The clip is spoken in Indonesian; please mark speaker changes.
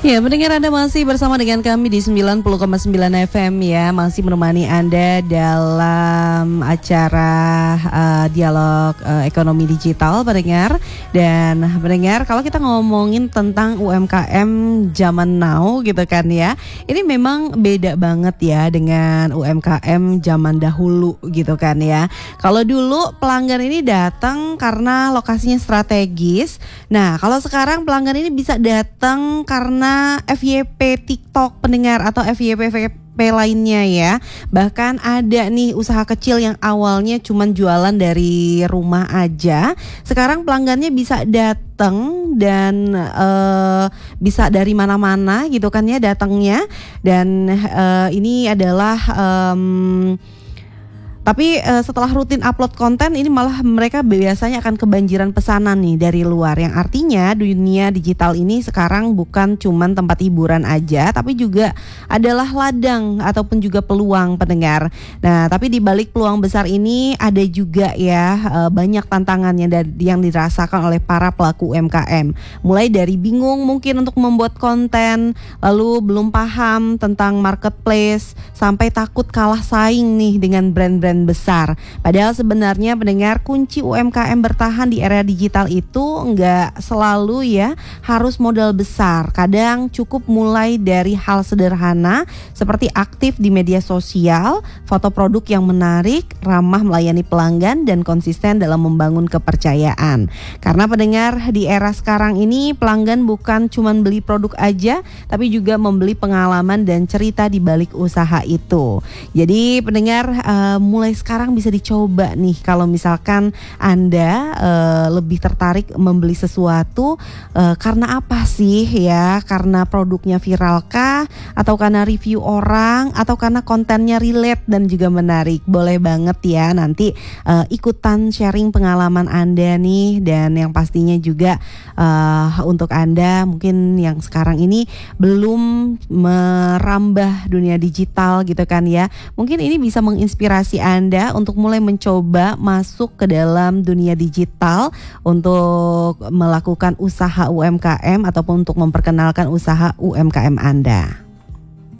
Speaker 1: Ya, pendengar, Anda masih bersama dengan kami di 90,9 FM ya. Masih menemani Anda dalam acara dialog ekonomi digital, pendengar. Dan pendengar, kalau kita ngomongin tentang UMKM zaman now gitu kan ya, ini memang beda banget ya dengan UMKM zaman dahulu gitu kan ya. Kalau dulu pelanggan ini datang karena lokasinya strategis. Nah, kalau sekarang pelanggan ini bisa datang karena FYP TikTok, pendengar, atau FYP lainnya ya. Bahkan ada nih usaha kecil yang awalnya cuman jualan dari rumah aja, sekarang pelanggannya bisa datang dan bisa dari mana-mana gitu kan ya datangnya. Dan ini adalah tapi setelah rutin upload konten ini malah mereka biasanya akan kebanjiran pesanan nih dari luar. Yang artinya dunia digital ini sekarang bukan cuman tempat hiburan aja, tapi juga adalah ladang ataupun juga peluang, pendengar. Nah, tapi di balik peluang besar ini ada juga ya banyak tantangan yang dirasakan oleh para pelaku UMKM. Mulai dari bingung mungkin untuk membuat konten, lalu belum paham tentang marketplace, sampai takut kalah saing nih dengan brand-brand besar. Padahal sebenarnya, pendengar, kunci UMKM bertahan di era digital itu enggak selalu ya harus modal besar. Kadang cukup mulai dari hal sederhana seperti aktif di media sosial, foto produk yang menarik, ramah melayani pelanggan, dan konsisten dalam membangun kepercayaan. Karena, pendengar, di era sekarang ini pelanggan bukan cuma beli produk aja, tapi juga membeli pengalaman dan cerita di balik usaha itu. Jadi, pendengar, mulai sekarang bisa dicoba nih kalau misalkan Anda lebih tertarik membeli sesuatu karena apa sih ya? Karena produknya viral kah? Atau karena review orang? Atau karena kontennya relate dan juga menarik? Boleh banget ya nanti ikutan sharing pengalaman Anda nih. Dan yang pastinya juga untuk Anda mungkin yang sekarang ini belum merambah dunia digital gitu kan ya, mungkin ini bisa menginspirasi Anda untuk mulai mencoba masuk ke dalam dunia digital untuk melakukan usaha UMKM ataupun untuk memperkenalkan usaha UMKM Anda.